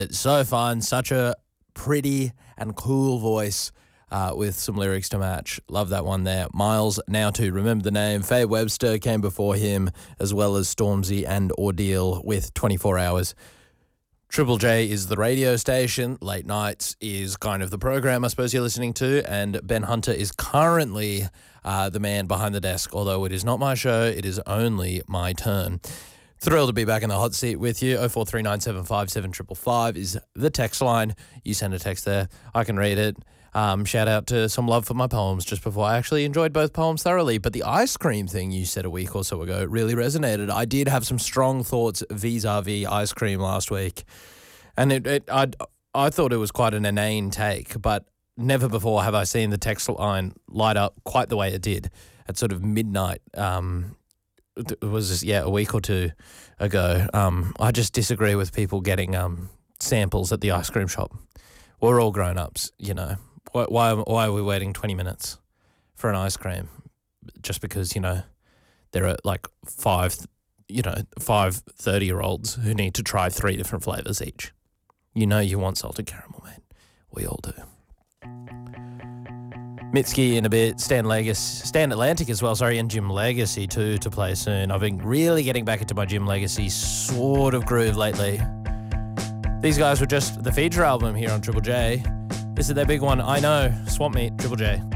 It's so fun, such a pretty and cool voice with some lyrics to match. Love that one there. Miles Now To Remember the Name. Faye Webster came before him, as well as Stormzy and Ordeal with 24 Hours. Triple J is the radio station. Late Nights is kind of the program I suppose you're listening to. And Ben Hunter is currently the man behind the desk, although it is not my show. It is only my turn. Thrilled to be back in the hot seat with you. 0439757555 is the text line. You send a text there. I can read it. Shout out to some love for my poems just before. I actually enjoyed both poems thoroughly, but the ice cream thing you said a week or so ago really resonated. I did have some strong thoughts vis-a-vis ice cream last week, and I thought it was quite an inane take, but never before have I seen the text line light up quite the way it did at sort of midnight. It was a week or two ago. I just disagree with people getting samples at the ice cream shop. We're all grown-ups, you know. Why are we waiting 20 minutes for an ice cream just because, you know, there are like five 30-year-olds who need to try 3 different flavours each? You know you want salted caramel, mate. We all do. Mitski in a bit, Stan Atlantic as well, and Jim Legacy too to play soon. I've been really getting back into my Jim Legacy sort of groove lately. These guys were just the feature album here on Triple J. This is their big one, I Know, Swamp Meat, Triple J.